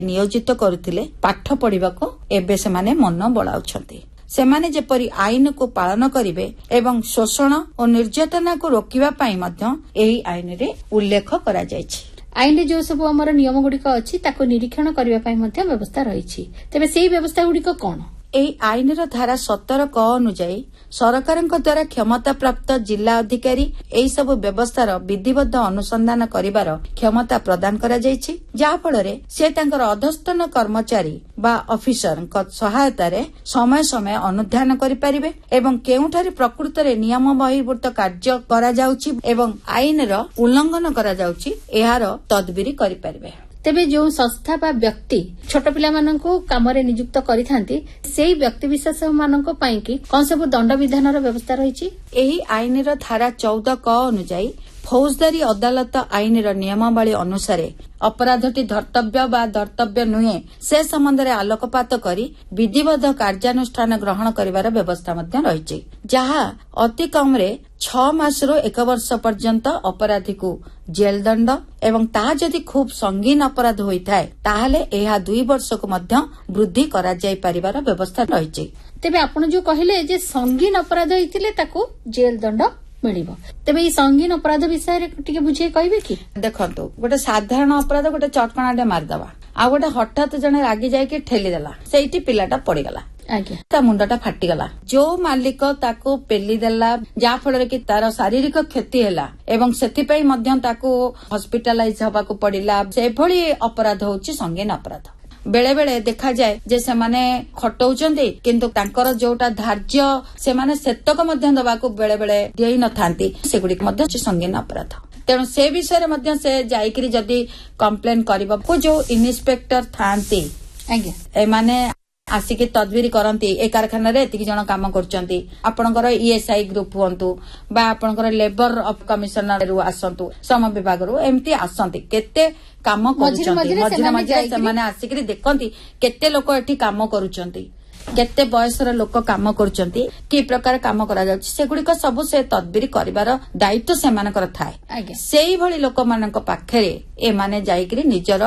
ନିୟୋଜିତ କରୁଥିଲେ ପାଠ ପଢିବାକୁ ଏବେ ସେମାନେ ମନ ବଳାଉଛନ୍ତି। ସେମାନେ ଯେପରି ଆଇନକୁ ପାଳନ କରିବେ ଏବଂ ଶୋଷଣ ଓ ନିର୍ଯାତନାକୁ ରୋକିବା ପାଇଁ ମଧ୍ୟ ଏହି ଆଇନରେ ଉଲ୍ଲେଖ କରାଯାଇଛି। ଆଇନରେ ଯେଉଁ ସବୁ ଆମର ନିୟମ ଗୁଡିକ ଅଛି ତାକୁ ନିରୀକ୍ଷଣ କରିବା ପାଇଁ ମଧ୍ୟ ବ୍ୟବସ୍ଥା ରହିଛି। ତେବେ ସେହି ବ୍ୟବସ୍ଥା ଗୁଡିକ କଣ? ଏହି ଆଇନର ଧାରା 17 କ ଅନୁଯାୟୀ ସରକାରଙ୍କ ଦ୍ୱାରା କ୍ଷମତାପ୍ରାପ୍ତ ଜିଲ୍ଲା ଅଧିକାରୀ ଏହି ସବୁ ବ୍ୟବସ୍ଥାର ବିଧିବଦ୍ଧ ଅନୁସନ୍ଧାନ କରିବାର କ୍ଷମତା ପ୍ରଦାନ କରାଯାଇଛି, ଯାହାଫଳରେ ସେ ତାଙ୍କର ଅଧସ୍ତନ କର୍ମଚାରୀ ବା ଅଫିସରଙ୍କ ସହାୟତାରେ ସମୟ ସମୟ ଅନୁଧ୍ୟାନ କରିପାରିବେ ଏବଂ କେଉଁଠାରେ ପ୍ରକୃତରେ ନିୟମ ବହିର୍ଭୂତ କାର୍ଯ୍ୟ କରାଯାଉଛି ଏବଂ ଆଇନର ଉଲ୍ଲଂଘନ କରାଯାଉଛି ଏହାର ତଦବିରି କରିପାରିବେ। ତେବେ ଯେଉଁ ସଂସ୍ଥା ବା ବ୍ୟକ୍ତି ଛୋଟ ପିଲାମାନଙ୍କୁ କାମରେ ନିଯୁକ୍ତ କରିଥାନ୍ତି ସେହି ବ୍ୟକ୍ତିବିଶେଷ ମାନଙ୍କ ପାଇଁ କି କଣ ସବୁ ଦଣ୍ଡବିଧାନର ବ୍ୟବସ୍ଥା ରହିଛି? ଏହି ଆଇନର ଧାରା 14 କ ଅନୁଯାୟୀ ଫୌଜଦାରୀ ଅଦାଲତ ଆଇନର ନିୟମାବଳୀ ଅନୁସାରେ ଅପରାଧଟି ଧର୍ତ୍ତବ୍ୟ ବା ଧର୍ତ୍ତବ୍ୟ ନୁହେଁ ସେ ସମ୍ବନ୍ଧରେ ଆଲୋକପାତ କରି ବିଧିବଦ୍ଧ କାର୍ଯ୍ୟାନୁଷ୍ଠାନ ଗ୍ରହଣ କରିବାର ବ୍ୟବସ୍ଥା ମଧ୍ୟ ରହିଛି, ଯାହା ଅତି କମ୍ରେ 6 ମାସରୁ 1 ବର୍ଷ ପର୍ଯ୍ୟନ୍ତ ଅପରାଧୀକୁ ଜେଲ୍ ଦଣ୍ଡ ଏବଂ ତାହା ଯଦି ଖୁବ୍ ସଙ୍ଗୀନ ଅପରାଧ ହୋଇଥାଏ ତାହେଲେ ଏହା 2 ବର୍ଷକୁ ମଧ୍ୟ ବୃଦ୍ଧି କରାଯାଇପାରିବାର ବ୍ୟବସ୍ଥା ରହିଛି। ତେବେ ଆପଣ ଯୋଉ କହିଲେ ଯେ ସଙ୍ଗୀନ ଅପରାଧ ହେଇଥିଲେ ତାକୁ ଜେଲ୍ ଦଣ୍ଡ ମିଳିବ, ତେବେ ଏହି ସଙ୍ଗୀନ ଅପରାଧ ବିଷୟରେ ଟିକେ ବୁଝେଇ କହିବେ କି? ଦେଖନ୍ତୁ, ଗୋଟେ ସାଧାରଣ ଅପରାଧ ଗୋଟେ ଚଟକଣାଟେ ମାରିଦେବା, ଆଉ ଗୋଟେ ହଠାତ୍ ଜଣେ ରାଗି ଯାଇକି ଠେଲିଦେଲା, ସେଇଠି ପିଲାଟା ପଡିଗଲା, ତା ମୁଣ୍ଡଟା ଫାଟିଗଲା, ଯୋଉ ମାଲିକ ତାକୁ ପେଲି ଦେଲା ଯାହା ଫଳରେ କି ତାର ଶାରୀରିକ କ୍ଷତି ହେଲା ଏବଂ ସେଥିପାଇଁ ମଧ୍ୟ ତାକୁ ହସ୍ପିଟାଲାଇଜ ହେବାକୁ ପଡିଲା, ସେଭଳି ଅପରାଧ ହେଉଛି ସଙ୍ଗୀନ ଅପରାଧ। ବେଳେ ବେଳେ ଦେଖାଯାଏ ଯେ ସେମାନେ ଖଟଉଛନ୍ତି କିନ୍ତୁ ତାଙ୍କର ଯୋଉଟା ଧାର୍ଯ୍ୟ ସେମାନେ ସେତକ ମଧ୍ୟ ଦେବାକୁ ବେଳେ ବେଳେ ଦେଇ ନଥାନ୍ତି, ସେଗୁଡିକ ମଧ୍ୟ ସଙ୍ଗୀନ ଅପରାଧ। ତେଣୁ ସେ ବିଷୟରେ ମଧ୍ୟ ସେ ଯାଇକରି ଯଦି କମ୍ପ୍ଲେନ କରିବାକୁ ଯୋଉ ଇନ୍ସପେକ୍ଟର ଥାଆନ୍ତି ଏମାନେ ଆସିକି ତଦବିରି କରନ୍ତି, ଏ କାରଖାନାରେ ଏତିକି ଜଣ କାମ କରୁଛନ୍ତି, ଆପଣଙ୍କର ଇଏସ୍ଆଇ ଗ୍ରୁପ ହୁଅନ୍ତୁ ବା ଆପଣଙ୍କର ଲେବର କମିଶନରୁ ଆସନ୍ତୁ, ଶ୍ରମ ବିଭାଗରୁ ଏମିତି ଆସନ୍ତି, କେତେ କାମ କରୁଛନ୍ତି, ମଝିରେ ମଝିରେ ସେମାନେ ଆସିକି ଦେଖନ୍ତି କେତେ ଲୋକ ଏଠି କାମ କରୁଛନ୍ତି, କେତେ ବୟସର ଲୋକ କାମ କରୁଛନ୍ତି, କି ପ୍ରକାର କାମ କରାଯାଉଛି, ସେଗୁଡିକ ସବୁ ସେ ତଦବିରି କରିବାର ଦାୟିତ୍ୱ ସେମାନଙ୍କର ଥାଏ। ସେଇଭଳି ଲୋକମାନଙ୍କ ପାଖରେ ଏମାନେ ଯାଇକରି ନିଜର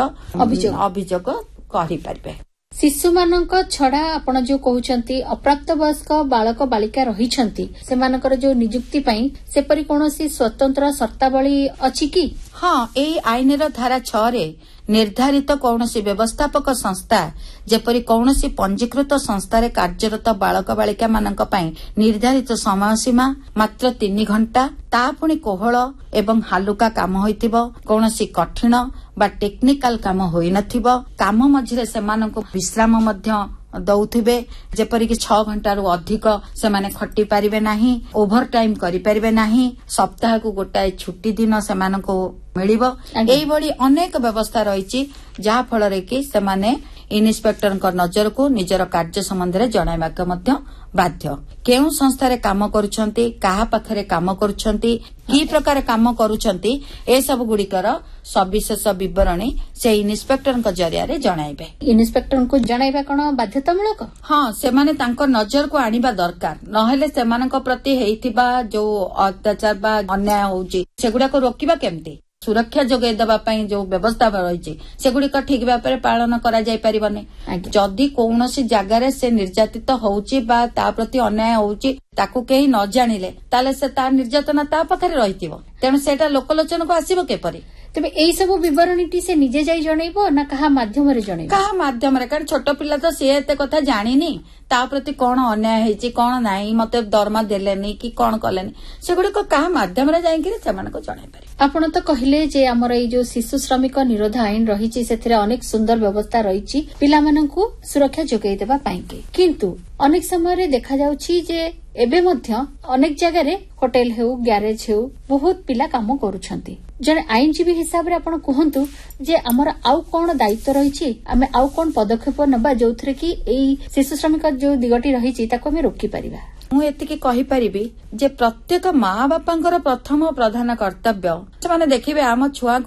ଅଭିଯୋଗ କରିପାରିବେ। ଶିଶୁମାନଙ୍କ ଛଡା ଆପଣ ଯୋଉ କହୁଛନ୍ତି ଅପ୍ରାପ୍ତବୟସ୍କ ବାଳକ ବାଳିକା ରହିଛନ୍ତି ସେମାନଙ୍କର ଯୋଉ ନିଯୁକ୍ତି ପାଇଁ ସେପରି କୌଣସି ସ୍ୱତନ୍ତ୍ର ସର୍ତ୍ତାବଳୀ ଅଛି କି? ହଁ, ଏହି ଆଇନର ଧାରା 6ରେ ନିର୍ଦ୍ଧାରିତ କୌଣସି ବ୍ୟବସ୍ଥାପକ ସଂସ୍ଥା ଯେପରି କୌଣସି ପଞ୍ଜୀକୃତ ସଂସ୍ଥାରେ କାର୍ଯ୍ୟରତ ବାଳକ ବାଳିକାମାନଙ୍କ ପାଇଁ ନିର୍ଦ୍ଧାରିତ ସମୟସୀମା ମାତ୍ର 3 ଘଣ୍ଟା, ତା ପୁଣି କୋହଳ ଏବଂ ହାଲୁକା କାମ ହୋଇଥିବ, କୌଣସି କଠିନ ବା ଟେକ୍ନିକାଲ କାମ ହୋଇନଥିବ, କାମ ମଝିରେ ସେମାନଙ୍କୁ ବିଶ୍ରାମ ମଧ୍ୟ ଦଉଥିବେ, ଯେପରିକି 6 ଘଣ୍ଟାରୁ ଅଧିକ ସେମାନେ ଖଟି ପାରିବେ ନାହିଁ, ଓଭର ଟାଇମ କରିପାରିବେ ନାହିଁ, ସପ୍ତାହକୁ ଗୋଟାଏ ଛୁଟି ଦିନ ସେମାନଙ୍କୁ ମିଳିବ। ଏଇଭଳି ଅନେକ ବ୍ୟବସ୍ଥା ରହିଛି ଯାହା ଫଳରେ କି ସେମାନେ ଇନ୍ସପେକ୍ଟରଙ୍କ ନଜରକୁ ନିଜର କାର୍ଯ୍ୟ ସମ୍ବନ୍ଧରେ ଜଣାଇବାକୁ ମଧ୍ୟ ବାଧ୍ୟ। କେଉଁ ସଂସ୍ଥାରେ କାମ କରୁଛନ୍ତି, କାହା ପାଖରେ କାମ କରୁଛନ୍ତି, କି ପ୍ରକାର କାମ କରୁଛନ୍ତି, ଏସବୁ ଗୁଡିକର ସବିଶେଷ ବିବରଣୀ ସେ ଇନ୍ସପେକ୍ଟରଙ୍କ ଜରିଆରେ ଜଣାଇବେ। ଇନ୍ସପେକ୍ଟରଙ୍କୁ ଜଣାଇବା କଣ ବାଧ୍ୟତାମୂଳକ? ହଁ, ସେମାନେ ତାଙ୍କ ନଜରକୁ ଆଣିବା ଦରକାର, ନହେଲେ ସେମାନଙ୍କ ପ୍ରତି ହେଇଥିବା ଯୋଉ ଅତ୍ୟାଚାର ବା ଅନ୍ୟାୟ ହଉଛି ସେଗୁଡାକୁ ରୋକିବା କେମିତି? ସୁରକ୍ଷା ଯୋଗାଇ ଦେବା ପାଇଁ ଯୋଉ ବ୍ୟବସ୍ଥା ରହିଛି ସେଗୁଡିକ ଠିକ ଭାବରେ ପାଳନ କରାଯାଇ ପାରିବନି। ଯଦି କୌଣସି ଜାଗାରେ ସେ ନିର୍ଯାତିତ ହଉଛି ବା ତା ପ୍ରତି ଅନ୍ୟାୟ ହଉଛି ତାକୁ କେହି ନ ଜାଣିଲେ ତାହେଲେ ସେ ତା ନିର୍ଯାତନା ତା ପାଖରେ ରହିଥିବ, ତେଣୁ ସେଇଟା ଲୋକଲୋଚନକୁ ଆସିବ କିପରି? ତେବେ ଏଇ ସବୁ ବିବରଣୀଟି ସେ ନିଜେ ଯାଇ ଜଣେଇବ ନା କାହା ମାଧ୍ୟମରେ ଜଣେଇବ? କାହା ମାଧ୍ୟମରେ, କାରଣ ଛୋଟ ପିଲା ତ ସିଏ ଏତେ କଥା ଜାଣିନି, ତା ପ୍ରତି କଣ ଅନ୍ୟାୟ ହେଇଛି କଣ ନାହିଁ, ମତେ ଦରମା ଦେଲେନି କି କଣ କଲେନି, ସେଗୁଡିକ କାହା ମାଧ୍ୟମରେ ଯାଇକିରି ସେମାନଙ୍କୁ ଜଣାଇ ପାରିବେ। ଆପଣ ତ କହିଲେ ଯେ ଆମର ଏଇ ଯୋଉ ଶିଶୁ ଶ୍ରମିକ ନିରୋଧ ଆଇନ ରହିଛି ସେଥିରେ ଅନେକ ସୁନ୍ଦର ବ୍ୟବସ୍ଥା ରହିଛି ପିଲାମାନଙ୍କୁ ସୁରକ୍ଷା ଯୋଗାଇ ଦେବା ପାଇଁ, କିନ୍ତୁ ଅନେକ ସମୟରେ ଦେଖାଯାଉଛି ଯେ ଏବେ ମଧ୍ୟ ଅନେକ ଜାଗାରେ ହୋଟେଲ ହେଉ ଗ୍ୟାରେଜ ହେଉ ବହୁତ ପିଲା କାମ କରୁଛନ୍ତି। ଜଣେ ଆଇନଜୀବୀ ହିସାବରେ ଆପଣ କୁହନ୍ତୁ ଯେ ଆମର ଆଉ କଣ ଦାୟିତ୍ୱ ରହିଛି, ଆମେ ଆଉ କଣ ପଦକ୍ଷେପ ନେବା ଯୋଉଥିରେ କି ଏଇ ଶିଶୁ ଶ୍ରମିକ ଯୋଉ ଦିଗଟି ରହିଛି ତାକୁ ଆମେ ରୋକିପାରିବା? ମୁଁ ଏତିକି କହିପାରିବି ଯେ ପ୍ରତ୍ୟେକ ମା ବାପାଙ୍କର ପ୍ରଥମ ପ୍ରଧାନ କର୍ତ୍ତବ୍ୟ ସେମାନେ ଦେଖିବେ ଆମ ଛୁଆକୁ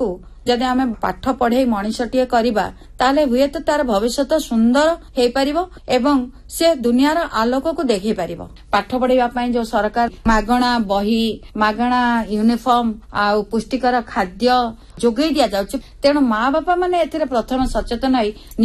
ଯଦି ଆମେ ପାଠ ପଢେଇ ମଣିଷଟିଏ କରିବା ତାହେଲେ ହୁଏତ ତାର ଭବିଷ୍ୟତ ସୁନ୍ଦର ହେଇପାରିବ ଏବଂ ସେ ଦୁନିଆର ଆଲୋକକୁ ଦେଖେଇ ପାରିବ। ପାଠ ପଢେଇବା ପାଇଁ ଯୋଉ ସରକାର ମାଗଣା ବହି, ମାଗଣା ୟୁନିଫର୍ମ ଆଉ ପୁଷ୍ଟିକର ଖାଦ୍ୟ ଯୋଗେଇ ଦିଆଯାଉଛି, ତେଣୁ ମା ବାପା ମାନେ ଏଥିରେ ପ୍ରଥମେ ସଚେତନ ହେଇ